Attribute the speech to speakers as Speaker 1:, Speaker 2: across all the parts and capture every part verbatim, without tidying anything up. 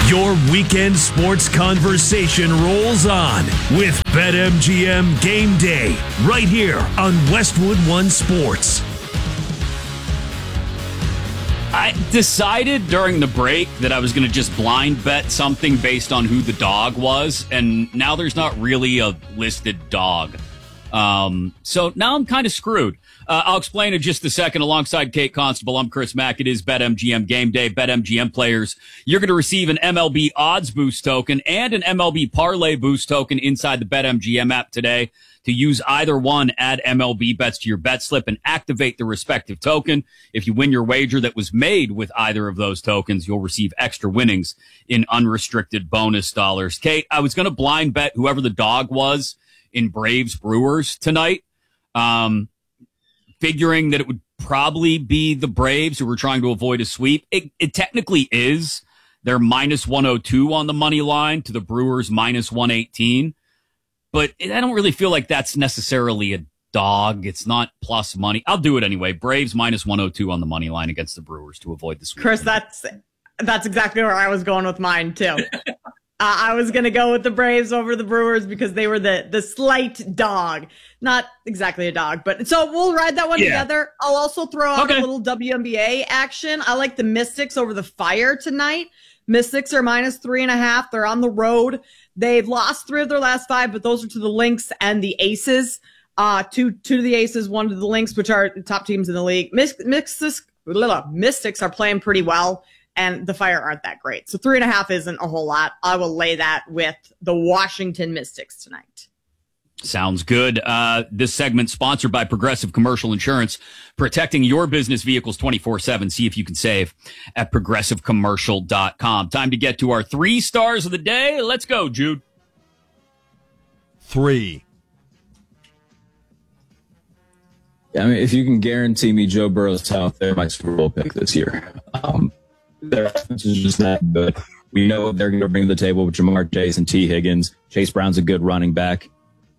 Speaker 1: Your weekend sports conversation rolls on with BetMGM Game Day right here on Westwood One Sports.
Speaker 2: I decided during the break that I was going to just blind bet something based on who the dog was, and now there's not really a listed dog. Um, so now I'm kind of screwed. Uh, I'll explain in just a second. Alongside Kate Constable, I'm Chris Mack. It is BetMGM Game Day. BetMGM players, you're going to receive an M L B Odds Boost token and an M L B Parlay Boost token inside the BetMGM app today. To use either one, add M L B bets to your bet slip and activate the respective token. If you win your wager that was made with either of those tokens, you'll receive extra winnings in unrestricted bonus dollars. Kate, I was going to blind bet whoever the dog was in Braves Brewers tonight. Um, figuring that it would probably be the Braves who were trying to avoid a sweep. It, it technically is. They're minus one oh two on the money line to the Brewers minus one eighteen. But I don't really feel like that's necessarily a dog. It's not plus money. I'll do it anyway. Braves minus one oh two on the money line against the Brewers to avoid the sweep.
Speaker 3: Chris, that's that's exactly where I was going with mine, too. uh, I was going to go with the Braves over the Brewers because they were the, the slight dog. Not exactly a dog, but so we'll ride that one yeah. together. I'll also throw out okay. a little W N B A action. I like the Mystics over the Fire tonight. Mystics are minus three and a half. They're on the road. They've lost three of their last five, but those are to the Lynx and the Aces. Uh, two, two to the Aces, one to the Lynx, which are the top teams in the league. Mystics, Mystics are playing pretty well, and the Fire aren't that great. So three and a half isn't a whole lot. I will lay that with the Washington Mystics tonight.
Speaker 2: Sounds good. Uh, this segment sponsored by Progressive Commercial Insurance, protecting your business vehicles twenty-four seven. See if you can save at progressive commercial dot com. Time to get to our three stars of the day. Let's go, Jude.
Speaker 4: Three.
Speaker 5: Yeah, I mean, if you can guarantee me Joe Burrow's top, they're my Super Bowl pick this year. Um, their offense is just that good. We know what they're going to bring to the table with Jamar Chase and T. Higgins. Chase Brown's a good running back.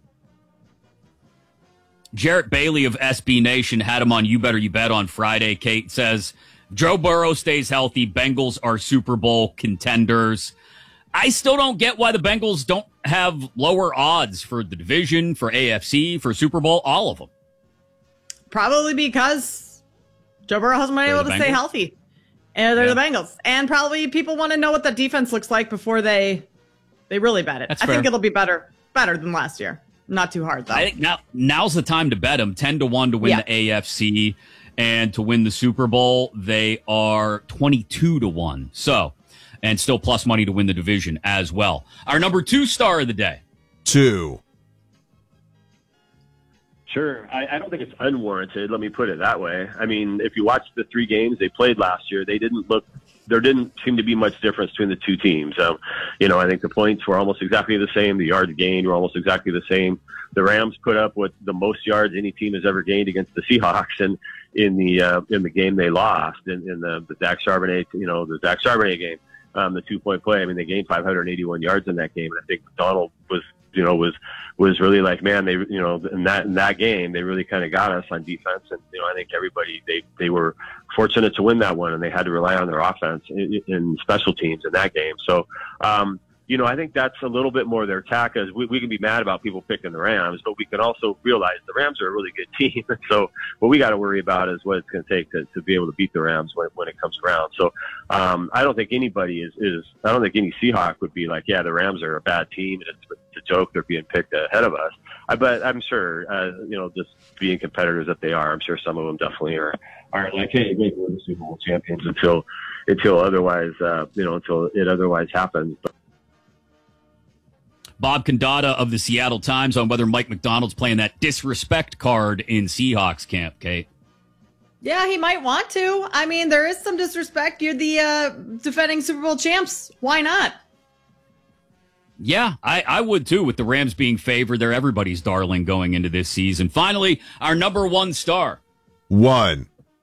Speaker 2: Jarrett Bailey of S B Nation had him on You Better You Bet on Friday. Kate says, Joe Burrow stays healthy. Bengals are Super Bowl contenders. I still don't get why the Bengals don't have lower odds for the division, for A F C, for Super Bowl, all of them.
Speaker 3: Probably because Joe Burrow hasn't been able to Bengals. stay healthy. And they're yeah. the Bengals. And probably people want to know what the defense looks like before they they really bet it.
Speaker 2: That's
Speaker 3: I
Speaker 2: fair.
Speaker 3: think it'll be better better than last year. Not too hard, though.
Speaker 2: I think now now's the time to bet them. ten to one to win yeah. the A F C, and to win the Super Bowl, they are twenty-two to one. So, and still plus money to win the division as well. Our number two star of the day.
Speaker 4: Two.
Speaker 6: Sure. I, I don't think it's unwarranted. Let me put it that way. I mean, if you watch the three games they played last year, they didn't look there didn't seem to be much difference between the two teams. Um, you know, I think the points were almost exactly the same. The yards gained were almost exactly the same. The Rams put up what the most yards any team has ever gained against the Seahawks, and in the uh, in the game they lost in, in the, the Dak Charbonnet, you know, the Dak Charbonnet game, um, the two point play. I mean, they gained five hundred eighty-one yards in that game, and I think Donald was, you know, was was really like, man, they, you know, in that in that game, they really kind of got us on defense, and you know, I think everybody they they were fortunate to win that one, and they had to rely on their offense in, in special teams in that game. So, um, you know, I think that's a little bit more their tack. As we, we can be mad about people picking the Rams, but we can also realize the Rams are a really good team. So what we got to worry about is what it's going to take to, to be able to beat the Rams when, when it comes around. So um, I don't think anybody is, is, I don't think any Seahawk would be like, yeah, the Rams are a bad team. It's, it's a joke they're being picked ahead of us. I, but I'm sure, uh, you know, just being competitors that they are, I'm sure some of them definitely are, are like, hey, maybe we're the Super Bowl champions until, until otherwise, uh, you know, until it otherwise happens. But
Speaker 2: Bob Condata of the Seattle Times on whether Mike McDonald's playing that disrespect card in Seahawks camp, Kate.
Speaker 3: Yeah, he might want to. I mean, there is some disrespect. You're the uh, defending Super Bowl champs. Why not?
Speaker 2: Yeah, I, I would too, with the Rams being favored. They're everybody's darling going into this season. Finally, our number one star.
Speaker 4: One.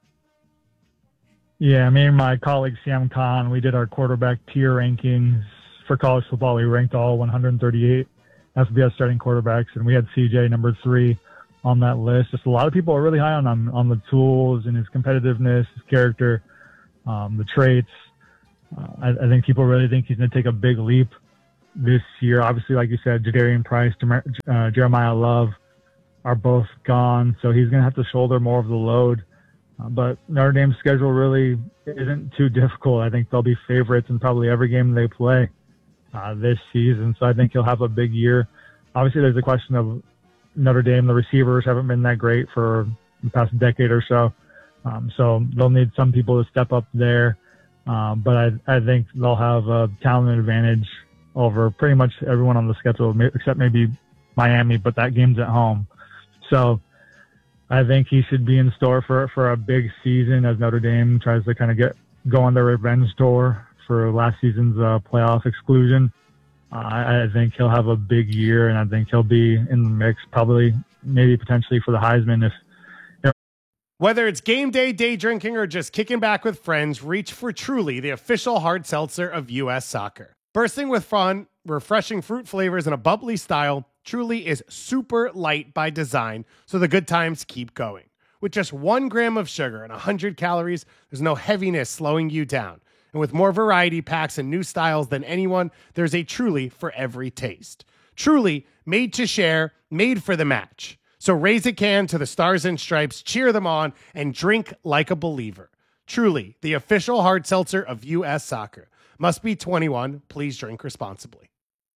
Speaker 7: Yeah, me and my colleague Sam Khan, we did our quarterback tier rankings for college football. We ranked all one hundred thirty-eight F B S starting quarterbacks, and we had C J number three on that list. Just a lot of people are really high on him, on the tools and his competitiveness, his character, um, the traits. Uh, I, I think people really think he's going to take a big leap this year. Obviously, like you said, Jadarian Price, uh, Jeremiah Love are both gone, so he's going to have to shoulder more of the load. Uh, but Notre Dame's schedule really isn't too difficult. I think they'll be favorites in probably every game they play uh, this season, so I think he'll have a big year. Obviously, there's a question of Notre Dame. The receivers haven't been that great for the past decade or so, um, so they'll need some people to step up there. Um, but I, I think they'll have a talent advantage over pretty much everyone on the schedule, except maybe Miami, but that game's at home. So I think he should be in store for, for a big season as Notre Dame tries to kind of get go on their revenge tour for last season's uh, playoff exclusion. Uh, I, I think he'll have a big year, and I think he'll be in the mix, probably, maybe potentially for the Heisman if. You know.
Speaker 8: Whether it's game day, day drinking, or just kicking back with friends, reach for Truly, the official hard seltzer of U S Soccer. Bursting with fun, refreshing fruit flavors, and a bubbly style, Truly is super light by design, so the good times keep going. With just one gram of sugar and one hundred calories, there's no heaviness slowing you down. And with more variety packs and new styles than anyone, there's a Truly for every taste. Truly, made to share, made for the match. So raise a can to the Stars and Stripes, cheer them on, and drink like a believer. Truly, the official hard seltzer of U S Soccer. Must be twenty-one. Please drink responsibly.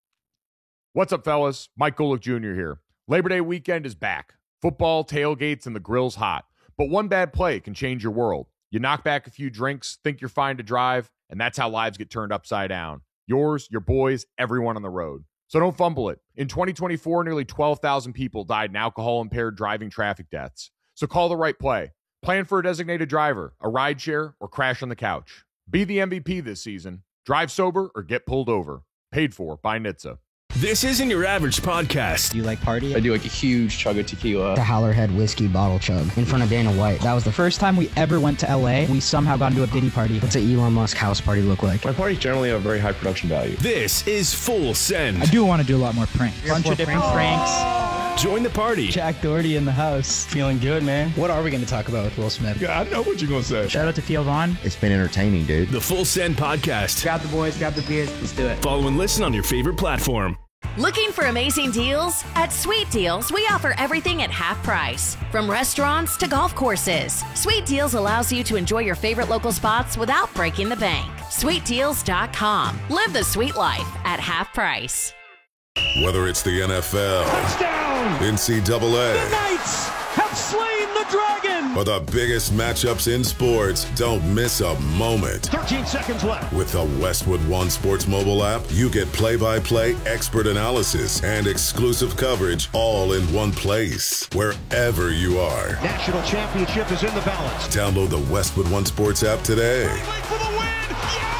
Speaker 9: What's up, fellas? Mike Golick Junior here. Labor Day weekend is back. Football, tailgates, and the grill's hot. But one bad play can change your world. You knock back a few drinks, think you're fine to drive, and that's how lives get turned upside down. Yours, your boys, everyone on the road. So don't fumble it. In twenty twenty-four, nearly twelve thousand people died in alcohol-impaired driving traffic deaths. So call the right play. Plan for a designated driver, a rideshare, or crash on the couch. Be the M V P this season. Drive sober or get pulled over. Paid for by N H T S A.
Speaker 1: This isn't your average podcast.
Speaker 10: Do you like party?
Speaker 11: I do like a huge chug of tequila.
Speaker 10: The Howlerhead whiskey bottle chug in front of Dana White. That was the first time we ever went to L A. We somehow got into a Diddy party. What's an Elon Musk house party look like?
Speaker 11: My parties generally have very high production value.
Speaker 1: This is Full Send.
Speaker 10: I do want to do a lot more pranks. Bunch of different pranks.
Speaker 1: Join the party.
Speaker 10: Jack Doherty in the house. Feeling good, man. What are we going to talk about with Will Smith?
Speaker 11: Yeah, I know what you're going to say.
Speaker 10: Shout out to Theo Vaughn.
Speaker 11: It's been entertaining, dude.
Speaker 1: The Full Send podcast.
Speaker 10: Grab the boys, grab the beers. Let's do it.
Speaker 1: Follow and listen on your favorite platform.
Speaker 12: Looking for amazing deals? At Sweet Deals, we offer everything at half price. From restaurants to golf courses, Sweet Deals allows you to enjoy your favorite local spots without breaking the bank. sweet deals dot com. Live the sweet life at half price.
Speaker 13: Whether it's the N F L, touchdown, N C double A,
Speaker 14: the Knights have slain the dragon,
Speaker 13: or the biggest matchups in sports, don't miss a moment.
Speaker 14: thirteen seconds left.
Speaker 13: With the Westwood One Sports mobile app, you get play-by-play expert analysis and exclusive coverage all in one place, wherever you are.
Speaker 14: National championship is in the balance.
Speaker 13: Download the Westwood One Sports app today.
Speaker 14: For the win.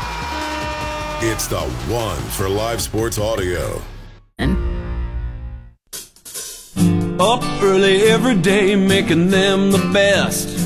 Speaker 14: Yeah!
Speaker 13: It's the one for live sports audio.
Speaker 15: Up early every day, making them the best.